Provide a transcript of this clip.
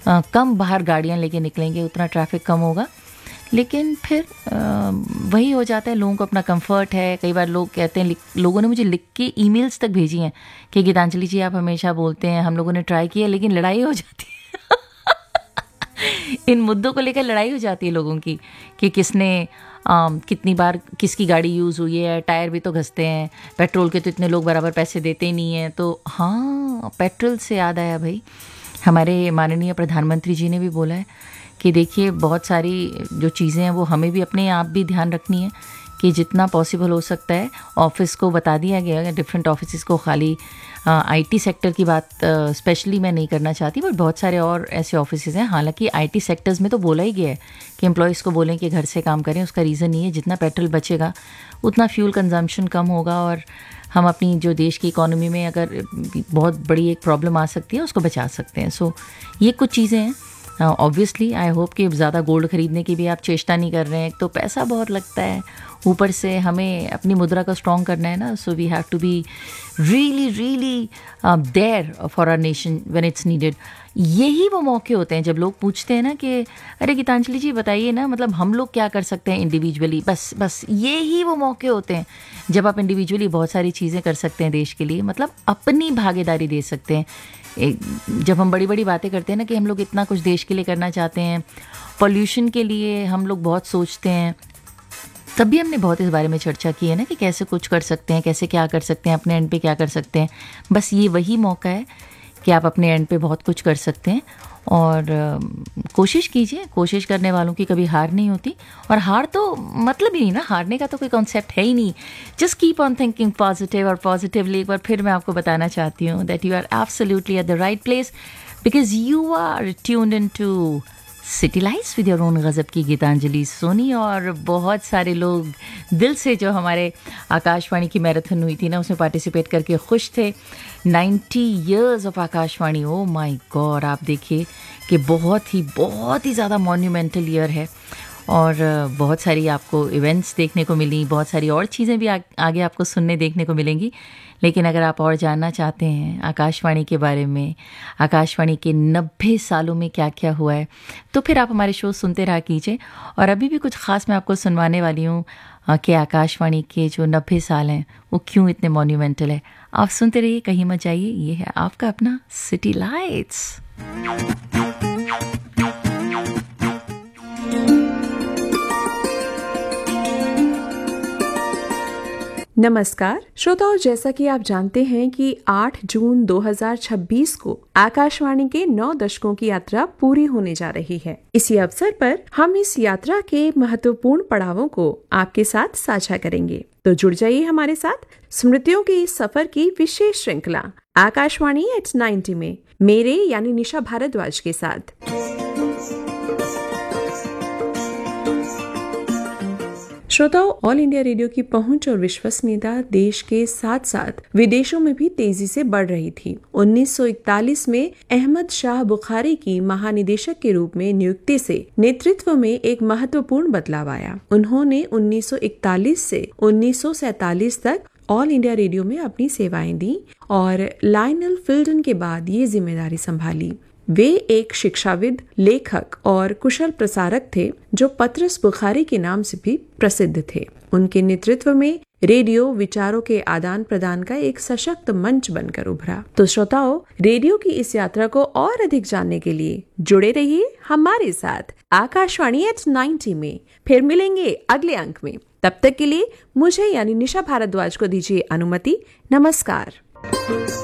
कम बाहर गाड़ियाँ लेके निकलेंगे, उतना ट्रैफिक कम होगा। लेकिन फिर वही हो जाता है, लोगों को अपना कंफर्ट है। कई बार लोग कहते हैं, लोगों ने मुझे लिख के ईमेल्स तक भेजी हैं कि गीतांजलि जी आप हमेशा बोलते हैं, हम लोगों ने ट्राई किया लेकिन लड़ाई हो जाती है इन मुद्दों को लेकर लड़ाई हो जाती है लोगों की कि किसने कितनी बार किसकी गाड़ी यूज़ हुई है, टायर भी तो घसते हैं, पेट्रोल के तो इतने लोग बराबर पैसे देते ही नहीं हैं। तो हाँ, पेट्रोल से याद आया भाई, हमारे माननीय प्रधानमंत्री जी ने भी बोला है कि देखिए बहुत सारी जो चीज़ें हैं वो हमें भी अपने आप भी ध्यान रखनी है कि जितना पॉसिबल हो सकता है। ऑफिस को बता दिया गया है, डिफरेंट ऑफिस को, खाली आईटी सेक्टर की बात स्पेशली मैं नहीं करना चाहती, बट बहुत सारे और ऐसे ऑफिसेज हैं। हालांकि आईटी सेक्टर्स में तो बोला ही गया है कि एम्प्लॉयज़ को बोलें कि घर से काम करें। उसका रीज़न ये है जितना पेट्रोल बचेगा उतना फ्यूल कंजम्पशन कम होगा और हम अपनी जो देश की इकोनॉमी में अगर बहुत बड़ी एक प्रॉब्लम आ सकती है उसको बचा सकते हैं। सो ये कुछ चीज़ें हैं। ऑब्वियसली आई होप कि ज़्यादा गोल्ड खरीदने की भी आप चेष्टा नहीं कर रहे हैं। तो पैसा बहुत लगता है, ऊपर से हमें अपनी मुद्रा को स्ट्रॉन्ग करना है ना। So we have to be really there for our nation when it's needed. यही वो मौके होते हैं जब लोग पूछते हैं ना कि अरे गीतांजलि जी बताइए ना, मतलब हम लोग क्या कर सकते हैं इंडिविजुअली। बस यही वो मौके होते हैं जब आप इंडिविजुअली बहुत सारी चीज़ें कर सकते हैं देश के लिए, मतलब अपनी भागीदारी दे सकते हैं। जब हम बड़ी बड़ी बातें करते हैं ना कि हम लोग इतना कुछ देश के लिए करना चाहते हैं, पॉल्यूशन के लिए हम लोग बहुत सोचते हैं, तब भी हमने बहुत इस बारे में चर्चा की है ना कि कैसे कुछ कर सकते हैं, कैसे क्या कर सकते हैं, अपने एंड पे क्या कर सकते हैं। बस ये वही मौका है कि आप अपने एंड पे बहुत कुछ कर सकते हैं और कोशिश कीजिए। कोशिश करने वालों की कभी हार नहीं होती, और हार तो मतलब ही नहीं ना, हारने का तो कोई कॉन्सेप्ट है ही नहीं। Just keep on thinking positive, और पॉजिटिवली एक बार फिर मैं आपको बताना चाहती हूँ that you are absolutely at the right place because you are tuned into city lights with your own गज़ब की गीतांजलि सोनी। और बहुत सारे लोग दिल से जो हमारे आकाशवाणी की मैराथन हुई थी ना उसमें पार्टिसिपेट करके खुश थे। 90 years of Akashvani, oh my God. आप देखिए कि बहुत ही ज़्यादा मॉन्यूमेंटल ईयर है और बहुत सारी आपको इवेंट्स देखने को मिली, बहुत सारी और चीज़ें भी आगे आपको सुनने देखने को मिलेंगी। लेकिन अगर आप और जानना चाहते हैं आकाशवाणी के बारे में, आकाशवाणी के 90 सालों में क्या क्या हुआ है, तो फिर आप हमारे शो सुनते रहा कीजिए। और अभी भी कुछ ख़ास मैं आपको सुनवाने वाली हूँ कि आकाशवाणी के जो 90 साल हैं वो क्यों इतने मॉन्यूमेंटल है। आप सुनते रहिए, कहीं मत जाइए। ये है आपका अपना सिटी लाइट्स। नमस्कार श्रोताओं, जैसा कि आप जानते हैं कि 8 जून 2026 को आकाशवाणी के 9 दशकों की यात्रा पूरी होने जा रही है। इसी अवसर पर हम इस यात्रा के महत्वपूर्ण पड़ावों को आपके साथ साझा करेंगे। तो जुड़ जाइए हमारे साथ स्मृतियों के इस सफर की विशेष श्रृंखला आकाशवाणी एट 90 में मेरे यानी निशा भारद्वाज के साथ। श्रोताओं, ऑल इंडिया रेडियो की पहुंच और विश्वसनीयता देश के साथ साथ विदेशों में भी तेजी से बढ़ रही थी। 1941 में अहमद शाह बुखारी की महानिदेशक के रूप में नियुक्ति से नेतृत्व में एक महत्वपूर्ण बदलाव आया। उन्होंने 1941 से 1947 तक ऑल इंडिया रेडियो में अपनी सेवाएं दी और लायनल फिल्डन के बाद ये जिम्मेदारी संभाली। वे एक शिक्षाविद, लेखक और कुशल प्रसारक थे जो पत्रस बुखारी के नाम से भी प्रसिद्ध थे। उनके नेतृत्व में रेडियो विचारों के आदान प्रदान का एक सशक्त मंच बनकर उभरा। तो श्रोताओं, रेडियो की इस यात्रा को और अधिक जानने के लिए जुड़े रहिए हमारे साथ आकाशवाणी एट 90 में। फिर मिलेंगे अगले अंक में। तब तक के लिए मुझे यानी निशा भारद्वाज को दीजिए अनुमति। नमस्कार।